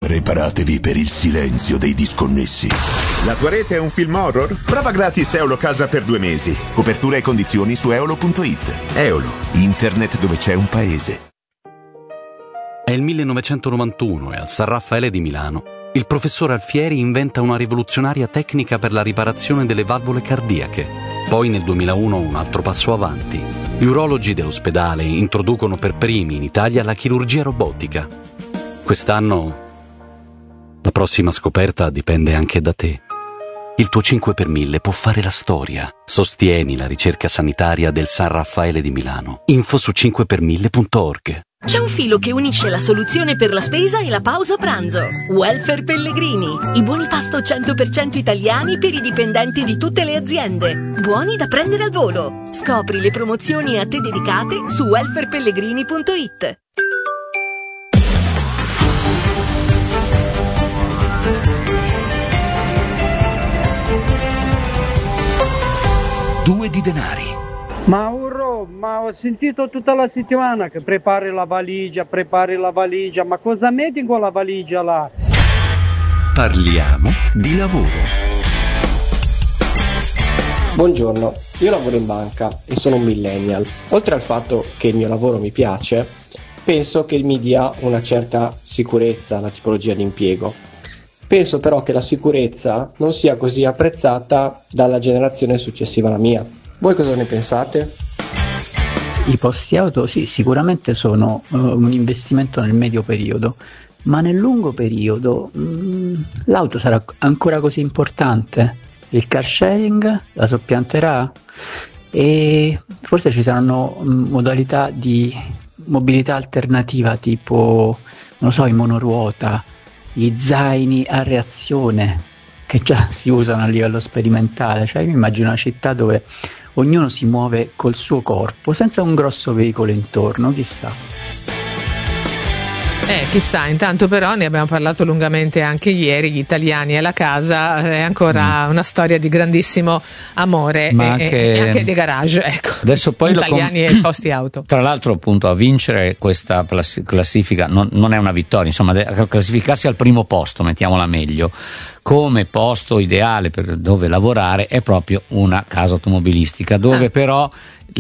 Preparatevi per il silenzio dei disconnessi. La tua rete è un film horror? Prova gratis Eolo Casa per 2 mesi. Copertura e condizioni su eolo.it. Eolo, internet dove c'è un paese. È il 1991 e al San Raffaele di Milano il professor Alfieri inventa una rivoluzionaria tecnica per la riparazione delle valvole cardiache. Poi nel 2001 un altro passo avanti. Gli urologi dell'ospedale introducono per primi in Italia la chirurgia robotica. Quest'anno la prossima scoperta dipende anche da te. Il tuo 5 per 1000 può fare la storia. Sostieni la ricerca sanitaria del San Raffaele di Milano. Info su 5per1000.org. C'è un filo che unisce la soluzione per la spesa e la pausa pranzo. Welfare Pellegrini. I buoni pasto 100% italiani per i dipendenti di tutte le aziende. Buoni da prendere al volo. Scopri le promozioni a te dedicate su welfarepellegrini.it. Due di denari. Mauro, ma ho sentito tutta la settimana che prepari la valigia, ma cosa metti con la valigia là? Parliamo di lavoro. Buongiorno, io lavoro in banca e sono un millennial. Oltre al fatto che il mio lavoro mi piace, penso che mi dia una certa sicurezza la tipologia di impiego. Penso però che la sicurezza non sia così apprezzata dalla generazione successiva alla mia. Voi cosa ne pensate? I posti auto sì, sicuramente sono un investimento nel medio periodo, ma nel lungo periodo l'auto sarà ancora così importante? Il car sharing la soppianterà? E forse ci saranno modalità di mobilità alternativa tipo, non lo so, i monoruota, gli zaini a reazione che già si usano a livello sperimentale. Cioè io mi immagino una città dove ognuno si muove col suo corpo senza un grosso veicolo intorno, chissà. Chissà, intanto però ne abbiamo parlato lungamente anche ieri, gli italiani alla casa è ancora una storia di grandissimo amore e anche di garage, ecco. Adesso poi italiani e posti auto. Tra l'altro appunto a vincere questa classifica non è una vittoria, insomma a classificarsi al primo posto, mettiamola meglio, come posto ideale per dove lavorare è proprio una casa automobilistica, dove però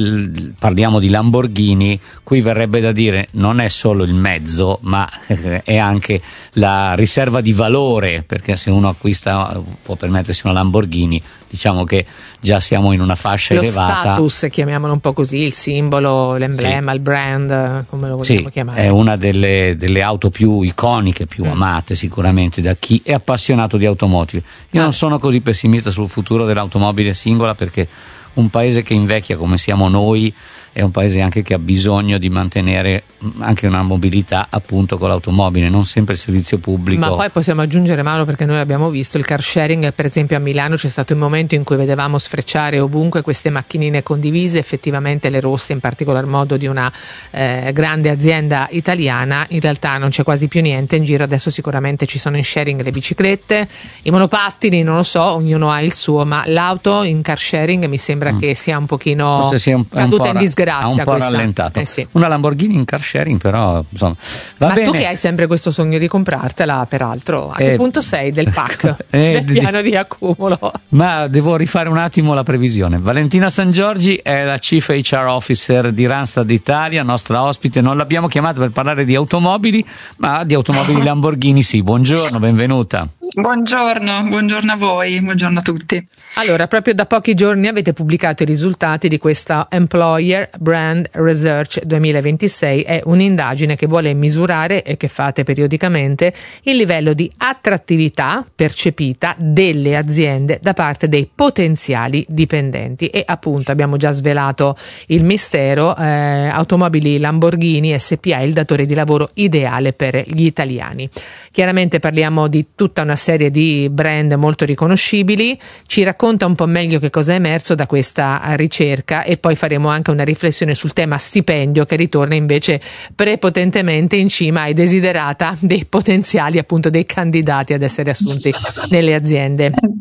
parliamo di Lamborghini, qui verrebbe da dire non è solo il mezzo ma è anche la riserva di valore, perché se uno acquista può permettersi una Lamborghini, diciamo che già siamo in una fascia elevata. Lo status, chiamiamolo un po' così, il simbolo, l'emblema, il brand, come lo vogliamo chiamare. È una delle auto più iconiche, più amate sicuramente da chi è appassionato di automotive. Io non sono così pessimista sul futuro dell'automobile singola, perché un paese che invecchia come siamo noi è un paese anche che ha bisogno di mantenere anche una mobilità appunto con l'automobile, non sempre il servizio pubblico. Ma poi possiamo aggiungere, Mauro, perché noi abbiamo visto il car sharing, per esempio a Milano c'è stato il momento in cui vedevamo sfrecciare ovunque queste macchinine condivise, effettivamente le rosse in particolar modo di una grande azienda italiana. In realtà non c'è quasi più niente in giro, adesso sicuramente ci sono in sharing le biciclette, i monopattini, non lo so, ognuno ha il suo, ma l'auto in car sharing mi sembra che sia un pochino caduta in disgrazia. Ha un po' rallentato. Sì. Una Lamborghini in car sharing però insomma va bene. Tu che hai sempre questo sogno di comprartela, peraltro, a che punto sei del pack, del piano di accumulo? Ma devo rifare un attimo la previsione. Valentina San Giorgi è la Chief HR Officer di Randstad Italia, nostra ospite. Non l'abbiamo chiamata per parlare di automobili, ma di automobili Lamborghini sì. Buongiorno, benvenuta. Buongiorno a voi, buongiorno a tutti. Allora, proprio da pochi giorni avete pubblicato i risultati di questa Employer Brand Research 2026. È un'indagine che vuole misurare e che fate periodicamente il livello di attrattività percepita delle aziende da parte dei potenziali dipendenti. E appunto abbiamo già svelato il mistero, Automobili Lamborghini SPA è il datore di lavoro ideale per gli italiani. Chiaramente parliamo di tutta una serie di brand molto riconoscibili. Ci racconta un po' meglio che cosa è emerso da questa ricerca e poi faremo anche una riflessione sul tema stipendio, che ritorna invece prepotentemente in cima ai desiderata dei potenziali, appunto dei candidati ad essere assunti nelle aziende.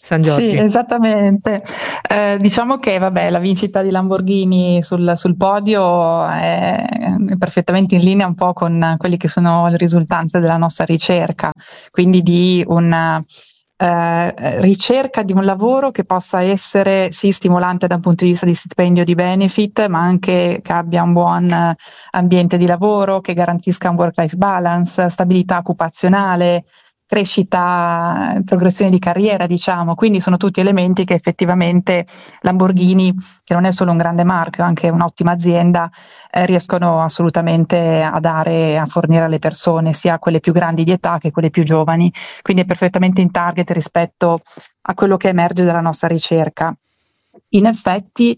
San Giorgi. Sì, esattamente. Diciamo che la vincita di Lamborghini sul podio è perfettamente in linea un po' con quelli che sono le risultanze della nostra ricerca, quindi di una ricerca di un lavoro che possa essere sì stimolante da un punto di vista di stipendio, di benefit, ma anche che abbia un buon ambiente di lavoro, che garantisca un work-life balance, stabilità occupazionale, crescita, progressione di carriera, diciamo. Quindi sono tutti elementi che effettivamente Lamborghini, che non è solo un grande marchio, è anche un'ottima azienda, riescono assolutamente a fornire alle persone, sia quelle più grandi di età che quelle più giovani. Quindi è perfettamente in target rispetto a quello che emerge dalla nostra ricerca. In effetti,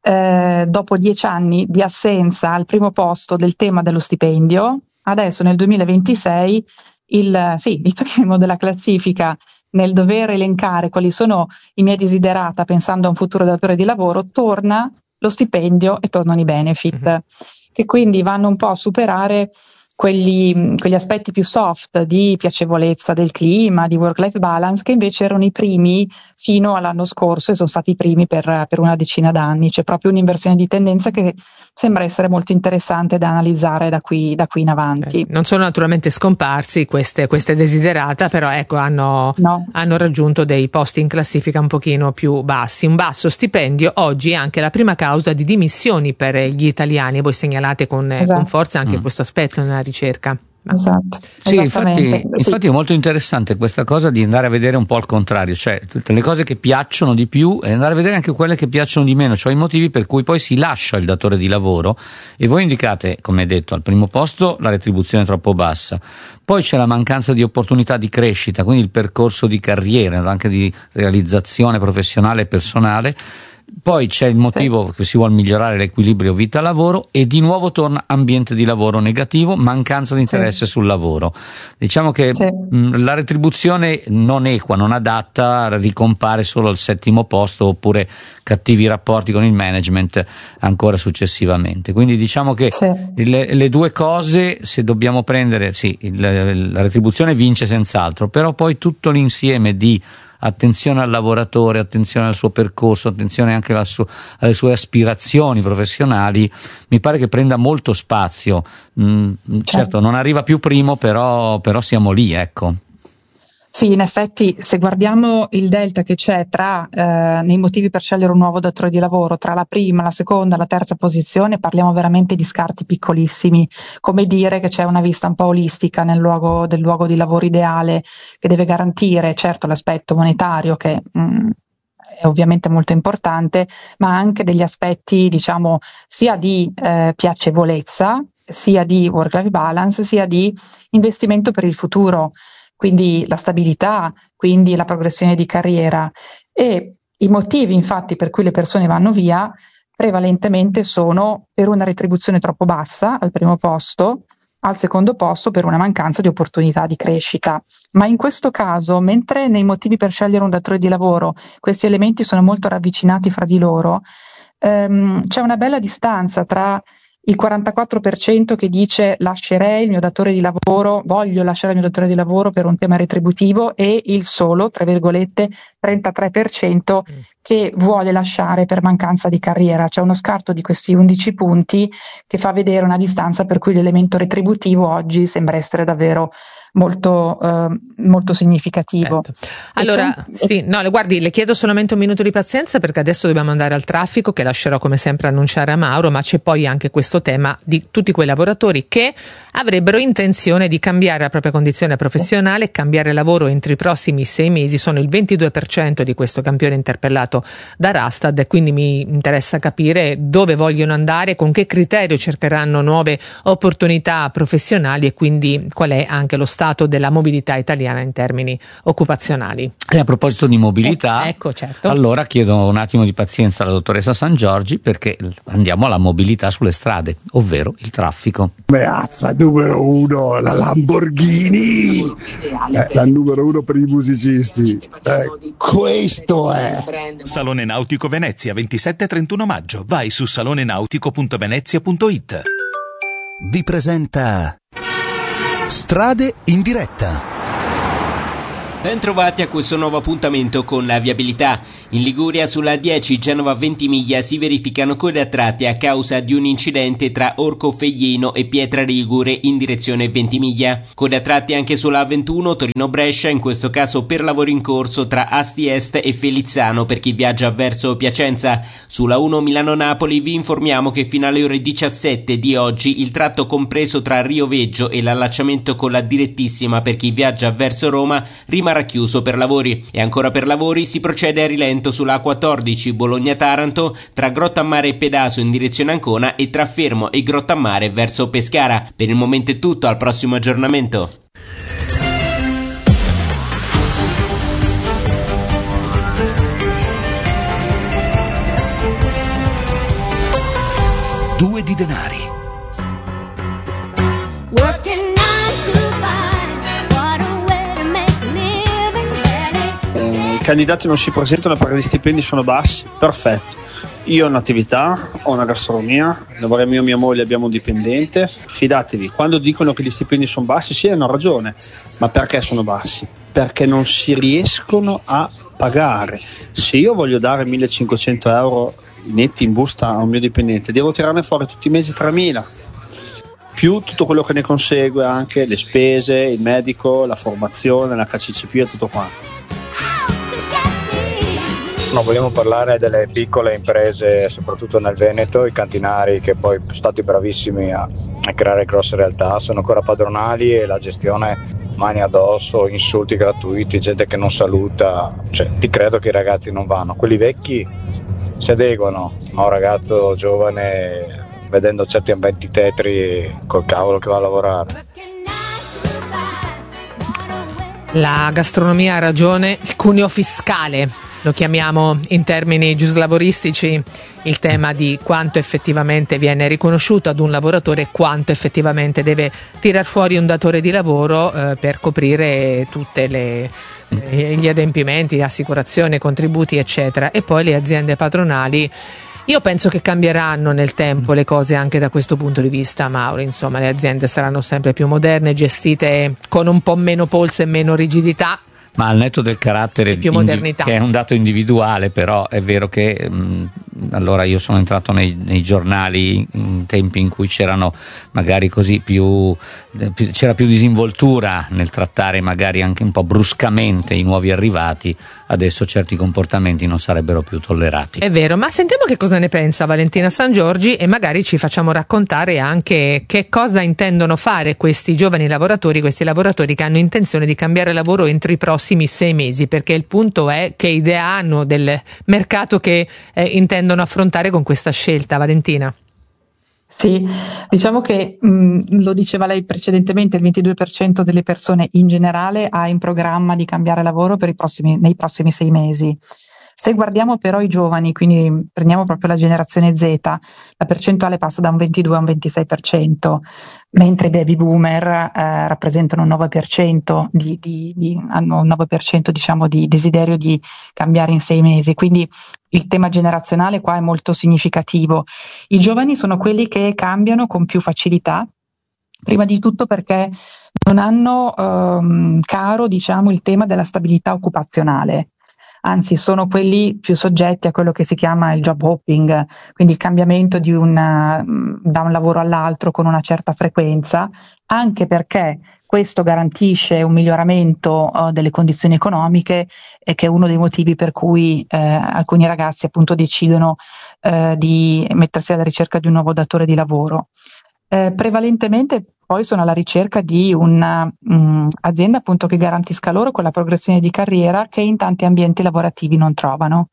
dopo 10 anni di assenza al primo posto del tema dello stipendio, adesso nel 2026 il primo della classifica nel dover elencare quali sono i miei desiderata pensando a un futuro datore di lavoro, torna lo stipendio e tornano i benefit, che quindi vanno un po' a superare quegli aspetti più soft di piacevolezza del clima, di work-life balance, che invece erano i primi fino all'anno scorso e sono stati i primi per una decina d'anni. C'è proprio un'inversione di tendenza che sembra essere molto interessante da analizzare da qui in avanti. Non sono naturalmente scomparsi queste desiderata, però ecco hanno raggiunto dei posti in classifica un pochino più bassi. Un basso stipendio oggi è anche la prima causa di dimissioni per gli italiani. Voi segnalate con forza anche questo aspetto nella ricerca. Esatto. Sì, infatti è molto interessante questa cosa di andare a vedere un po' al contrario, cioè tutte le cose che piacciono di più e andare a vedere anche quelle che piacciono di meno, cioè i motivi per cui poi si lascia il datore di lavoro. E voi indicate, come detto, al primo posto la retribuzione troppo bassa, poi c'è la mancanza di opportunità di crescita, quindi il percorso di carriera, anche di realizzazione professionale e personale. Poi c'è il motivo che si vuole migliorare l'equilibrio vita-lavoro e di nuovo torna ambiente di lavoro negativo, mancanza di interesse sul lavoro. Diciamo che la retribuzione non equa, non adatta, ricompare solo al 7° posto, oppure cattivi rapporti con il management ancora successivamente. Quindi diciamo che le due cose, se dobbiamo prendere, la retribuzione vince senz'altro, però poi tutto l'insieme di attenzione al lavoratore, attenzione al suo percorso, attenzione anche alle sue aspirazioni professionali, mi pare che prenda molto spazio. Certo, non arriva più primo, però siamo lì, ecco. Sì, in effetti, se guardiamo il delta che c'è tra nei motivi per scegliere un nuovo datore di lavoro, tra la prima, la seconda e la terza posizione, parliamo veramente di scarti piccolissimi, come dire che c'è una vista un po' olistica del luogo di lavoro ideale, che deve garantire certo l'aspetto monetario, che è ovviamente molto importante, ma anche degli aspetti, diciamo, sia di piacevolezza, sia di work-life balance, sia di investimento per il futuro. Quindi la stabilità, quindi la progressione di carriera. E i motivi infatti per cui le persone vanno via prevalentemente sono per una retribuzione troppo bassa al primo posto, al secondo posto per una mancanza di opportunità di crescita. Ma in questo caso, mentre nei motivi per scegliere un datore di lavoro questi elementi sono molto ravvicinati fra di loro, c'è una bella distanza tra il 44% che dice lascerei il mio datore di lavoro, voglio lasciare il mio datore di lavoro per un tema retributivo, e il solo, tra virgolette, 33% che vuole lasciare per mancanza di carriera. C'è uno scarto di questi 11 punti che fa vedere una distanza per cui l'elemento retributivo oggi sembra essere davvero molto significativo. Allora, guardi, le chiedo solamente un minuto di pazienza perché adesso dobbiamo andare al traffico, che lascerò come sempre annunciare a Mauro, ma c'è poi anche questo tema di tutti quei lavoratori che avrebbero intenzione di cambiare la propria condizione professionale, cambiare lavoro entro i prossimi 6 mesi. Sono il 22% di questo campione interpellato da Rastad, e quindi mi interessa capire dove vogliono andare, con che criterio cercheranno nuove opportunità professionali e quindi qual è anche lo stato della mobilità italiana in termini occupazionali. E a proposito di mobilità, certo. Allora chiedo un attimo di pazienza alla dottoressa San Giorgi, perché andiamo alla mobilità sulle strade, ovvero il traffico. Meazza, numero 1, la Lamborghini, la numero 1 per i musicisti. Questo è Salone Nautico Venezia, 27-31 maggio. Vai su salonenautico.venezia.it. Vi presenta Strade in diretta. Ben trovati a questo nuovo appuntamento con la viabilità. In Liguria sulla 10 Genova-Ventimiglia si verificano code a tratti a causa di un incidente tra Orco Feglieno e Pietra Ligure in direzione Ventimiglia. Code a tratti anche sulla A21 Torino-Brescia, in questo caso per lavori in corso tra Asti Est e Felizzano per chi viaggia verso Piacenza. Sulla 1 Milano-Napoli vi informiamo che fino alle ore 17 di oggi il tratto compreso tra Rio Veggio e l'allacciamento con la direttissima per chi viaggia verso Roma rimarrà chiuso per lavori. E ancora per lavori si procede a rilento sulla A14 Bologna-Taranto tra Grottammare e Pedaso in direzione Ancona e tra Fermo e Grottammare verso Pescara. Per il momento è tutto, al prossimo aggiornamento. Due di denari. I candidati non si presentano perché gli stipendi sono bassi, perfetto. Io ho un'attività, ho una gastronomia, lavoriamo io e mia moglie, abbiamo un dipendente. Fidatevi, quando dicono che gli stipendi sono bassi, sì, hanno ragione, ma perché sono bassi? Perché non si riescono a pagare. Se io voglio dare 1.500 euro netti in busta a un mio dipendente, devo tirarne fuori tutti i mesi 3.000, più tutto quello che ne consegue, anche le spese, il medico, la formazione, la KCCP e tutto quanto. No, vogliamo parlare delle piccole imprese, soprattutto nel Veneto, i cantinari che poi sono stati bravissimi a creare grosse realtà, sono ancora padronali e la gestione mani addosso, insulti gratuiti, gente che non saluta, cioè ti credo che i ragazzi non vanno, quelli vecchi si adeguano, ma un ragazzo giovane vedendo certi ambienti tetri col cavolo che va a lavorare. La gastronomia ha ragione, il cuneo fiscale, lo chiamiamo in termini giuslavoristici, il tema di quanto effettivamente viene riconosciuto ad un lavoratore e quanto effettivamente deve tirar fuori un datore di lavoro per coprire tutte gli adempimenti, assicurazione, contributi eccetera. E poi le aziende patronali, io penso che cambieranno nel tempo le cose anche da questo punto di vista, Mauri. Insomma, le aziende saranno sempre più moderne, gestite con un po' meno polso e meno rigidità. Ma al netto del carattere più modernità, che è un dato individuale, però è vero che allora io sono entrato nei giornali in tempi in cui c'erano magari così c'era più disinvoltura nel trattare magari anche un po' bruscamente i nuovi arrivati. Adesso certi comportamenti non sarebbero più tollerati. È vero, ma sentiamo che cosa ne pensa Valentina Sangiorgi e magari ci facciamo raccontare anche che cosa intendono fare questi giovani lavoratori, questi lavoratori che hanno intenzione di cambiare lavoro entro i prossimi 6 mesi, perché il punto è che idea hanno del mercato che intendono affrontare con questa scelta. Valentina. Sì, diciamo che lo diceva lei precedentemente, il 22% delle persone in generale ha in programma di cambiare lavoro nei prossimi 6 mesi. Se guardiamo però i giovani, quindi prendiamo proprio la generazione Z, la percentuale passa da un 22 a un 26%, mentre i baby boomer rappresentano un 9%, hanno un 9% diciamo di desiderio di cambiare in 6 mesi, quindi il tema generazionale qua è molto significativo. I giovani sono quelli che cambiano con più facilità, prima di tutto perché non hanno caro diciamo il tema della stabilità occupazionale. Anzi, sono quelli più soggetti a quello che si chiama il job hopping, quindi il cambiamento da un lavoro all'altro con una certa frequenza, anche perché questo garantisce un miglioramento delle condizioni economiche, e che è uno dei motivi per cui alcuni ragazzi appunto decidono di mettersi alla ricerca di un nuovo datore di lavoro. Prevalentemente poi sono alla ricerca di un'azienda appunto che garantisca loro quella progressione di carriera che in tanti ambienti lavorativi non trovano.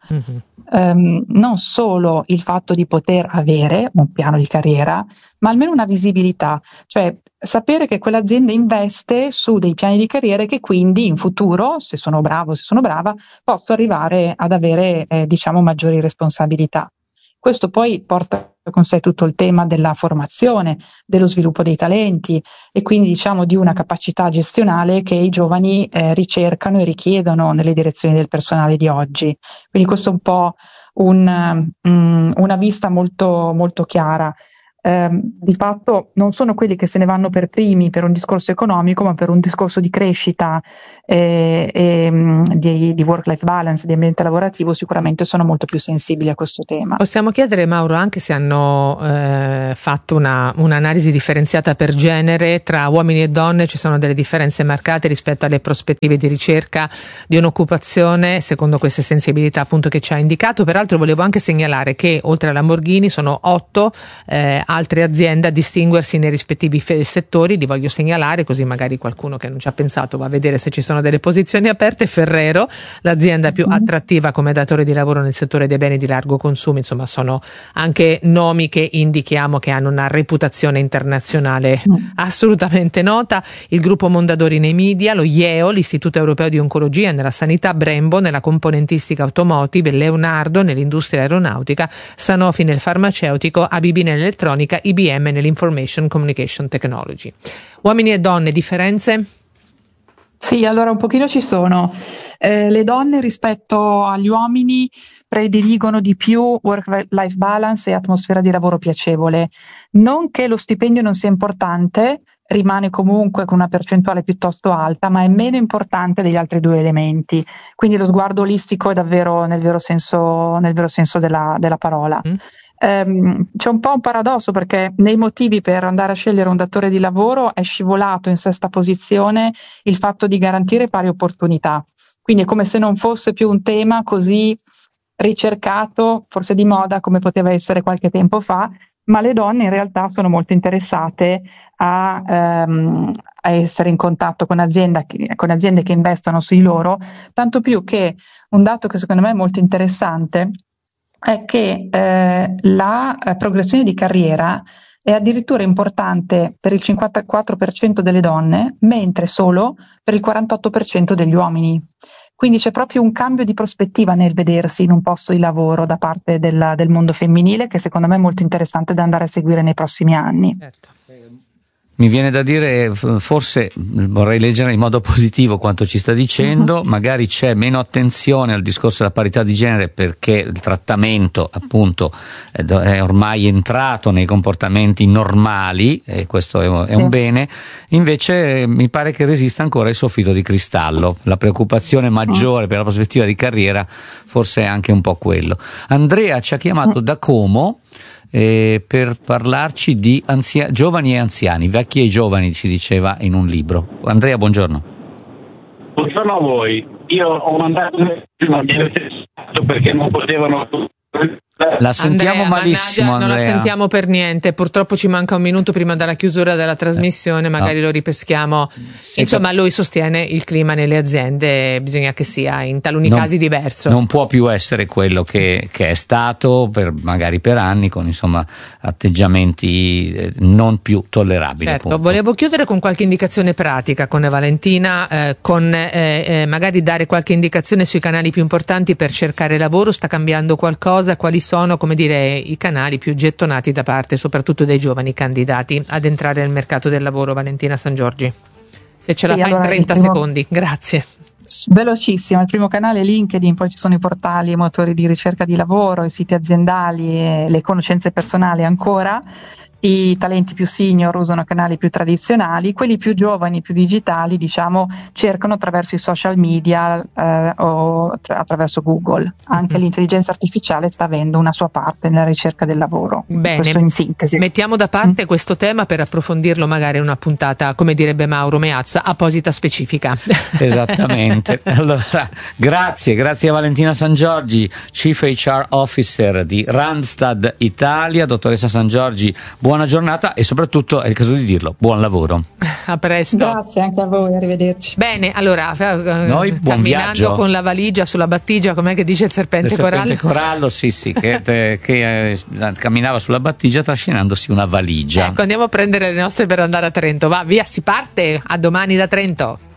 Non solo il fatto di poter avere un piano di carriera, ma almeno una visibilità, cioè sapere che quell'azienda investe su dei piani di carriera e che quindi in futuro, se sono bravo, se sono brava, posso arrivare ad avere diciamo maggiori responsabilità. Questo poi porta con sé tutto il tema della formazione, dello sviluppo dei talenti e quindi diciamo di una capacità gestionale che i giovani ricercano e richiedono nelle direzioni del personale di oggi. Quindi questo è un po' una vista molto, molto chiara. di fatto non sono quelli che se ne vanno per primi per un discorso economico, ma per un discorso di crescita di work-life balance, di ambiente lavorativo, sicuramente sono molto più sensibili a questo tema. Possiamo chiedere, Mauro, anche se hanno fatto un'analisi differenziata per genere tra uomini e donne, ci sono delle differenze marcate rispetto alle prospettive di ricerca di un'occupazione secondo queste sensibilità appunto che ci ha indicato. Peraltro volevo anche segnalare che oltre a Lamborghini sono 8 altre aziende a distinguersi nei rispettivi settori, li voglio segnalare così magari qualcuno che non ci ha pensato va a vedere se ci sono delle posizioni aperte. Ferrero, l'azienda più attrattiva come datore di lavoro nel settore dei beni di largo consumo, insomma sono anche nomi che indichiamo che hanno una reputazione internazionale assolutamente nota. Il gruppo Mondadori nei media, lo IEO, l'Istituto Europeo di Oncologia nella sanità, Brembo nella componentistica automotive, Leonardo nell'industria aeronautica, Sanofi nel farmaceutico, ABB nell'elettronica, IBM nell'Information Communication Technology. Uomini e donne, differenze? Sì, allora un pochino ci sono. Le donne rispetto agli uomini prediligono di più work-life balance e atmosfera di lavoro piacevole. Non che lo stipendio non sia importante, rimane comunque con una percentuale piuttosto alta, ma è meno importante degli altri due elementi. Quindi lo sguardo olistico è davvero nel vero senso della parola. C'è un po' un paradosso, perché nei motivi per andare a scegliere un datore di lavoro è scivolato in sesta posizione il fatto di garantire pari opportunità. Quindi è come se non fosse più un tema così ricercato, forse di moda, come poteva essere qualche tempo fa, ma le donne in realtà sono molto interessate a essere in contatto con aziende che investono su di loro, tanto più che un dato che secondo me è molto interessante è che la progressione di carriera è addirittura importante per il 54% delle donne, mentre solo per il 48% degli uomini. Quindi c'è proprio un cambio di prospettiva nel vedersi in un posto di lavoro da parte del mondo femminile, che secondo me è molto interessante da andare a seguire nei prossimi anni. Certo. Mi viene da dire, forse vorrei leggere in modo positivo quanto ci sta dicendo, magari c'è meno attenzione al discorso della parità di genere perché il trattamento appunto è ormai entrato nei comportamenti normali, e questo è un bene. Invece mi pare che resista ancora il soffitto di cristallo, la preoccupazione maggiore per la prospettiva di carriera forse è anche un po' quello. Andrea ci ha chiamato da Como per parlarci di giovani e anziani, vecchi e giovani, ci diceva in un libro. Andrea, buongiorno. Buongiorno a voi. Io ho mandato perché non potevano. La sentiamo malissimo, Andrea. Non la sentiamo per niente, purtroppo ci manca un minuto prima della chiusura della trasmissione, magari lo ripeschiamo. Insomma, lui sostiene il clima nelle aziende bisogna che sia in taluni casi diverso. Non può più essere quello che è stato magari per anni, con insomma atteggiamenti non più tollerabili. Certo, appunto. Volevo chiudere con qualche indicazione pratica con Valentina, con magari dare qualche indicazione sui canali più importanti per cercare lavoro. Sta cambiando qualcosa? Quali sono, come dire, i canali più gettonati da parte soprattutto dei giovani candidati ad entrare nel mercato del lavoro? Valentina Sangiorgi, se ce la fai in 30 secondi, grazie. Velocissimo, il primo canale è LinkedIn, poi ci sono i portali, i motori di ricerca di lavoro, i siti aziendali e le conoscenze personali ancora. I talenti più senior usano canali più tradizionali, quelli più giovani, più digitali, diciamo, cercano attraverso i social media o attraverso Google. Anche l'intelligenza artificiale sta avendo una sua parte nella ricerca del lavoro. Bene, questo in sintesi. Mettiamo da parte questo tema per approfondirlo magari in una puntata, come direbbe Mauro Meazza, apposita specifica. Esattamente. Allora, grazie a Valentina Sangiorgi, Chief HR Officer di Randstad Italia. Dottoressa Sangiorgi, buona giornata e soprattutto, è il caso di dirlo, buon lavoro. A presto. Grazie anche a voi, arrivederci. Bene, allora, noi buon viaggio. Con la valigia sulla battigia, com'è che dice il serpente corallo? Il serpente corallo, sì, che camminava sulla battigia trascinandosi una valigia. Ecco, andiamo a prendere le nostre per andare a Trento. Va, via, si parte, a domani da Trento.